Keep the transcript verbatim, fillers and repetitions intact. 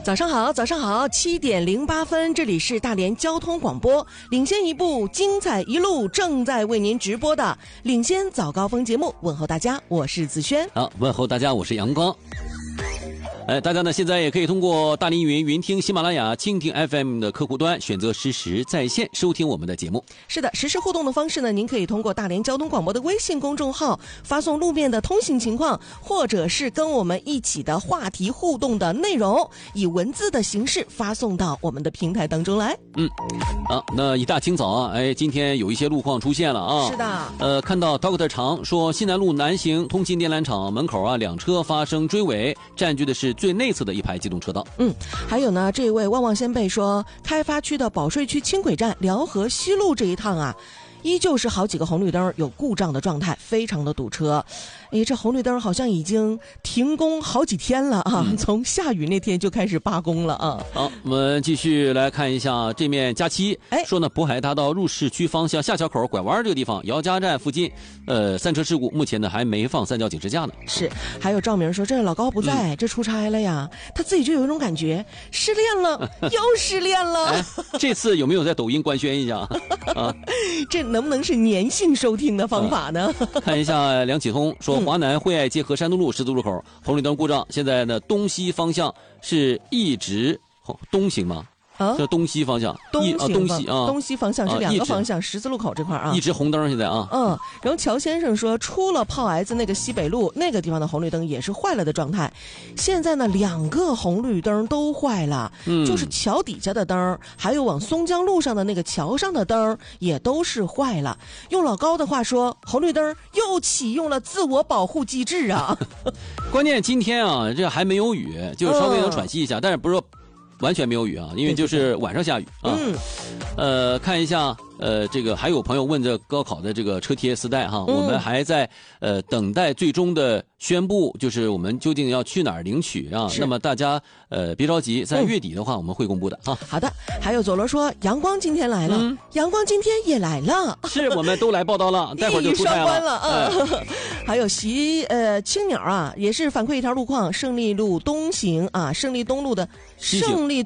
早上好，早上好，七点零八分，这里是大连交通广播，领先一步，精彩一路，正在为您直播的领先早高峰节目。问候大家，我是子轩。 好，问候大家，我是阳光。哎，大家呢现在也可以通过大连云云听、喜马拉雅、蜻蜓 F M 的客户端选择实时在线收听我们的节目。 是的，实时互动的方式呢，您可以通过大连交通广播的微信公众号发送路面的通行情况，或者是跟我们一起的话题互动的内容，以文字的形式发送到我们的平台当中来。 嗯，啊，那一大清早啊，哎，今天有一些路况出现了啊。 是的。 呃，看到 Doctor 长说，西南路南行通信电缆厂门口啊，两车发生追尾，占据的是最内侧的一排机动车道。 嗯，还有呢，这位旺旺先辈说，开发区的保税区轻轨站辽河西路这一趟啊，依旧是好几个红绿灯有故障的状态，非常的堵车。哎，这红绿灯好像已经停工好几天了啊、嗯！从下雨那天就开始罢工了啊！ 好，我们继续来看一下这面佳期，哎，说呢，渤海大道入市区方向下桥口拐弯这个地方，姚家站附近，呃，三车事故，目前呢还没放三角警示架呢。 是，还有赵明说，这老高不在，嗯、这出差了呀，他自己就有一种感觉，失恋了，又失恋了。 哎，这次有没有在抖音官宣一下啊？ 这能不能是粘性收听的方法呢？ 嗯、看一下梁启通说。华南惠爱街和山东路十字路口红绿灯故障，现在呢东西方向是一直东行吗？啊，这东西方向， 东行、 啊、东西啊， 东西方向是两个方向，啊、十字路口这块啊， 一直红灯现在啊。 嗯，然后乔先生说，出了炮癌子那个西北路那个地方的红绿灯也是坏了的状态，现在呢两个红绿灯都坏了，嗯，就是桥底下的灯，还有往松江路上的那个桥上的灯也都是坏了。用老高的话说，红绿灯又启用了自我保护机制啊。 关键今天啊，这还没有雨，就稍微能喘息一下，嗯、但是不是说完全没有雨啊，因为就是晚上下雨啊。嗯，呃，看一下，呃，这个还有朋友问这高考的这个车贴丝带哈，嗯、我们还在呃等待最终的宣布，就是我们究竟要去哪儿领取啊？那么大家呃别着急，在月底的话、嗯、我们会公布的啊。 好的，还有佐罗说阳光今天来了，嗯、阳光今天也来了， 是我们都来报道了，待会儿就出差了。 了嗯哎、还有习呃青鸟啊，也是反馈一条路况，胜利路东行啊，胜利东路的胜利。